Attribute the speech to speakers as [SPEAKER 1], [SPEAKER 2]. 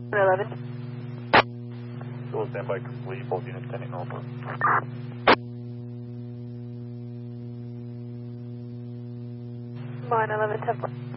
[SPEAKER 1] 11.
[SPEAKER 2] Still stand by complete, both units standing over.
[SPEAKER 1] Line 11, 10.